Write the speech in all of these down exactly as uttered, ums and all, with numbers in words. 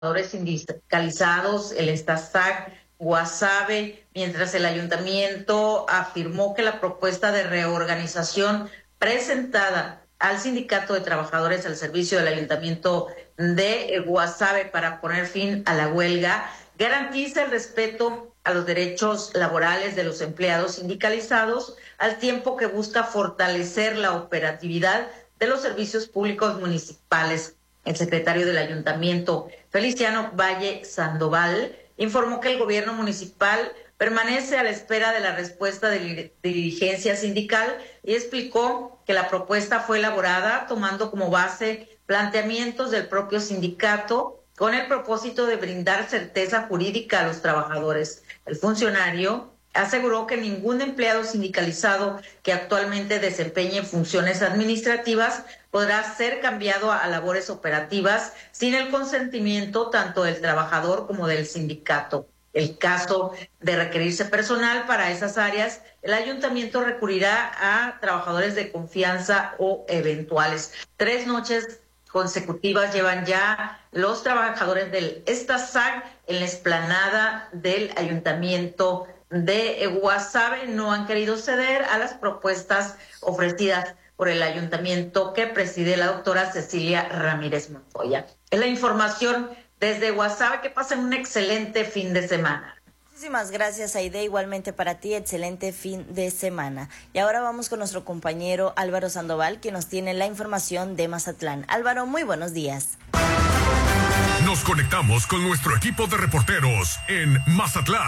sindicalizados, el Estasac, Guasave, mientras el ayuntamiento afirmó que la propuesta de reorganización presentada al Sindicato de Trabajadores al servicio del ayuntamiento de Guasave para poner fin a la huelga garantiza el respeto a los derechos laborales de los empleados sindicalizados, al tiempo que busca fortalecer la operatividad de los servicios públicos municipales. El secretario del ayuntamiento, Feliciano Valle Sandoval, informó que el gobierno municipal permanece a la espera de la respuesta de dirigencia sindical y explicó que la propuesta fue elaborada tomando como base planteamientos del propio sindicato con el propósito de brindar certeza jurídica a los trabajadores. El funcionario aseguró que ningún empleado sindicalizado que actualmente desempeñe funciones administrativas podrá ser cambiado a labores operativas sin el consentimiento tanto del trabajador como del sindicato. El caso de requerirse personal para esas áreas, el ayuntamiento recurrirá a trabajadores de confianza o eventuales. Tres noches consecutivas llevan ya los trabajadores del Estasac en la explanada del ayuntamiento de Guasave. No han querido ceder a las propuestas ofrecidas por el ayuntamiento que preside la doctora Cecilia Ramírez Montoya. Es la información desde Guasave. Que pasen un excelente fin de semana. Muchísimas gracias, Aide. Igualmente para ti, excelente fin de semana. Y ahora vamos con nuestro compañero Álvaro Sandoval, que nos tiene la información de Mazatlán. Álvaro, muy buenos días. Nos conectamos con nuestro equipo de reporteros en Mazatlán.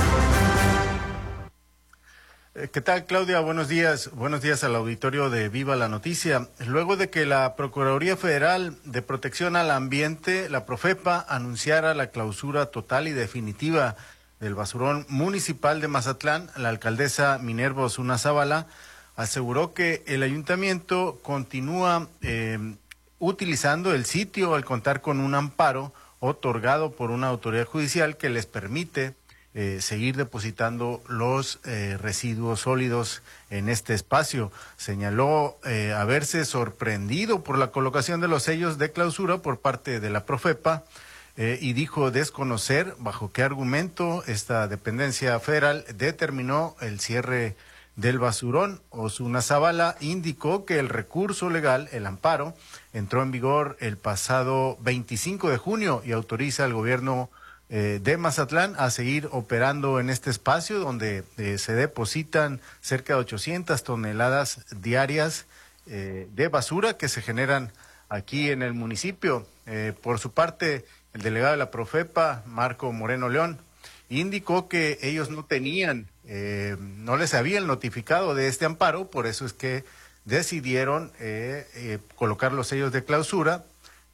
¿Qué tal, Claudia? Buenos días. Buenos días al auditorio de Viva la Noticia. Luego de que la Procuraduría Federal de Protección al Ambiente, la Profepa, anunciara la clausura total y definitiva del basurón municipal de Mazatlán, la alcaldesa Minerva Osuna Zavala aseguró que el ayuntamiento continúa eh, utilizando el sitio al contar con un amparo otorgado por una autoridad judicial que les permite eh, seguir depositando los eh, residuos sólidos en este espacio. Señaló eh, haberse sorprendido por la colocación de los sellos de clausura por parte de la Profepa, Eh, y dijo desconocer bajo qué argumento esta dependencia federal determinó el cierre del basurón. Osuna Zavala indicó que el recurso legal, el amparo, entró en vigor el pasado veinticinco de junio y autoriza al gobierno eh, de Mazatlán a seguir operando en este espacio donde eh, se depositan cerca de ochocientas toneladas diarias eh, de basura que se generan aquí en el municipio. Eh, por su parte, el delegado de la Profepa, Marco Moreno León, indicó que ellos no tenían, eh, no les habían notificado de este amparo, por eso es que decidieron eh, eh, colocar los sellos de clausura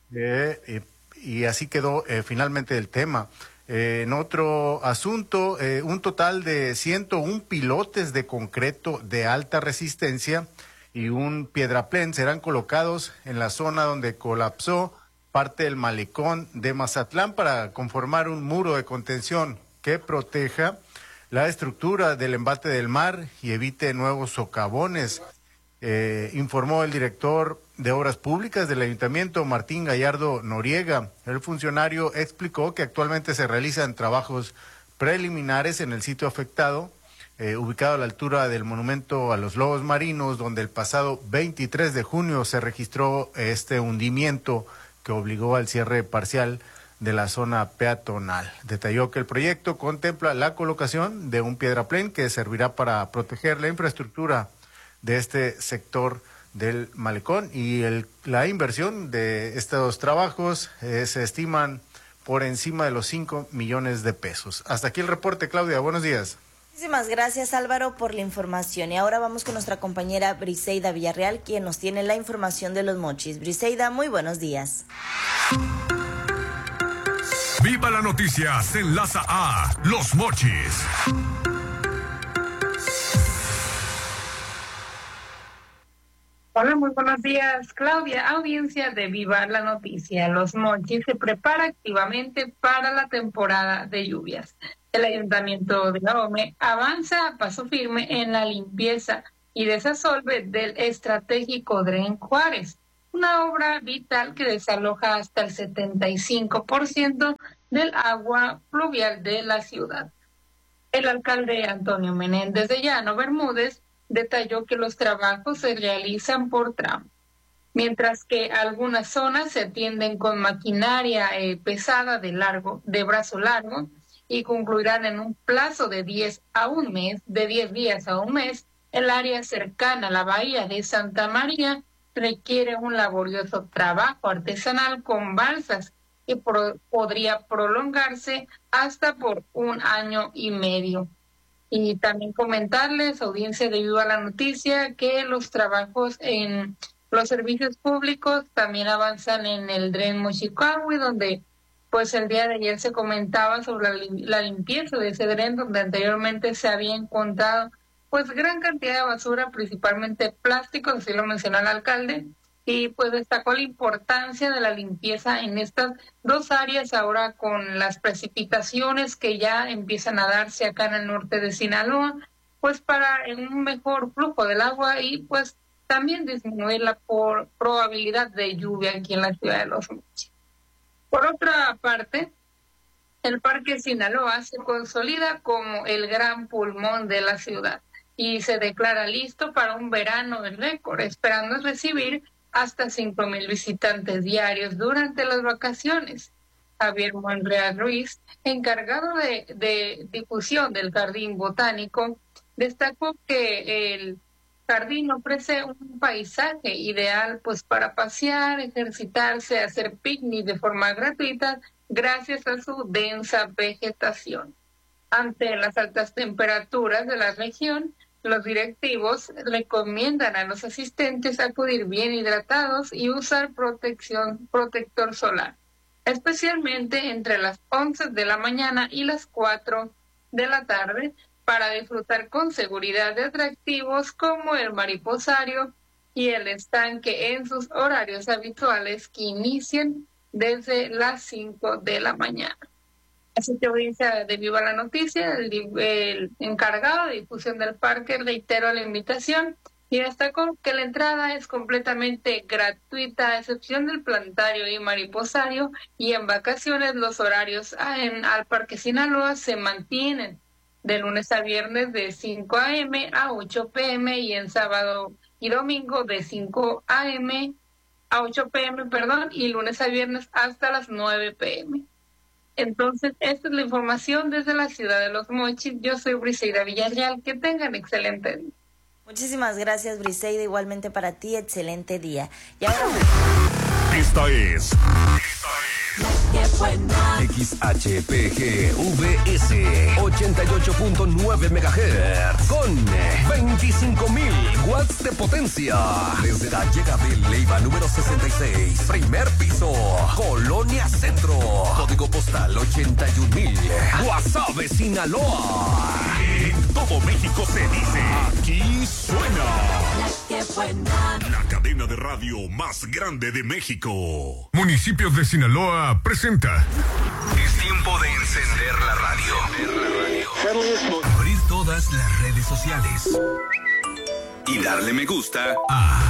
eh, eh, y así quedó eh, finalmente el tema. Eh, en otro asunto, eh, un total de ciento uno pilotes de concreto de alta resistencia y un piedraplén serán colocados en la zona donde colapsó parte del malecón de Mazatlán para conformar un muro de contención que proteja la estructura del embate del mar y evite nuevos socavones, eh, informó el director de Obras Públicas del Ayuntamiento, Martín Gallardo Noriega. El funcionario explicó que actualmente se realizan trabajos preliminares en el sitio afectado, eh, ubicado a la altura del monumento a los lobos marinos, donde el pasado veintitrés de junio se registró este hundimiento que obligó al cierre parcial de la zona peatonal. Detalló que el proyecto contempla la colocación de un piedraplén que servirá para proteger la infraestructura de este sector del malecón y el, la inversión de estos trabajos eh, se estiman por encima de los cinco millones de pesos. Hasta aquí el reporte, Claudia. Buenos días. Muchísimas gracias, Álvaro, por la información. Y ahora vamos con nuestra compañera Briseida Villarreal, quien nos tiene la información de los mochis. Briseida, muy buenos días. Viva la Noticia se enlaza a Los Mochis. Hola, muy buenos días, Claudia. Audiencia de Viva la Noticia. Los Mochis se prepara activamente para la temporada de lluvias. El Ayuntamiento de Ahome avanza a paso firme en la limpieza y desasolve del estratégico Dren Juárez. una obra vital que desaloja hasta el setenta y cinco por ciento del agua pluvial de la ciudad. El alcalde Antonio Menéndez de Llano Bermúdez detalló que los trabajos se realizan por tramos, mientras que algunas zonas se atienden con maquinaria eh, pesada de largo, de brazo largo, y concluirán en un plazo de diez a un mes, de diez días a un mes. El área cercana a la bahía de Santa María requiere un laborioso trabajo artesanal con balsas que pro- podría prolongarse hasta por un año y medio. Y también comentarles, audiencia de Viva la Noticia, que los trabajos en los servicios públicos también avanzan en el Dren Mochicuahui, donde pues el día de ayer se comentaba sobre la, la limpieza de ese dren, donde anteriormente se había encontrado pues gran cantidad de basura, principalmente plástico, así lo mencionó el alcalde, y pues destacó la importancia de la limpieza en estas dos áreas ahora con las precipitaciones que ya empiezan a darse acá en el norte de Sinaloa, pues para un mejor flujo del agua y pues también disminuir la por probabilidad de lluvia aquí en la ciudad de Los Mochis. Por otra parte, el Parque Sinaloa se consolida como el gran pulmón de la ciudad y se declara listo para un verano de récord, esperando recibir hasta cinco mil visitantes diarios durante las vacaciones. Javier Monreal Ruiz, encargado de, de difusión del Jardín Botánico, destacó que el jardín ofrece un paisaje ideal pues para pasear, ejercitarse, hacer picnic de forma gratuita gracias a su densa vegetación. Ante las altas temperaturas de la región, los directivos recomiendan a los asistentes acudir bien hidratados y usar protección, protector solar, especialmente entre las once de la mañana y las cuatro de la tarde, para disfrutar con seguridad de atractivos como el mariposario y el estanque en sus horarios habituales que inician desde las cinco de la mañana. Así que audiencia de Viva la Noticia, el, el encargado de difusión del parque reiteró la invitación y destacó que la entrada es completamente gratuita a excepción del planetario y mariposario, y en vacaciones los horarios en, al Parque Sinaloa se mantienen de lunes a viernes de cinco a eme a ocho pe eme y en sábado y domingo de cinco a eme a ocho pe eme, perdón, y lunes a viernes hasta las nueve pe eme. Entonces, esta es la información desde la ciudad de Los Mochis. Yo soy Briseida Villarreal. Que tengan excelente día. Muchísimas gracias, Briseida. Igualmente para ti, excelente día. Y ahora... Esta es... X H P G V S ochenta y ocho punto nueve megahertz con veinticinco mil watts de potencia. Desde la llegada de Leiva número sesenta y seis, primer piso, Colonia Centro, código postal ochenta y un mil, Guasave, Sinaloa. En todo México se dice, aquí suena la cadena de radio más grande de México. Municipios de Sinaloa presenta. Es tiempo de encender la radio. Abrir todas las redes sociales y darle me gusta a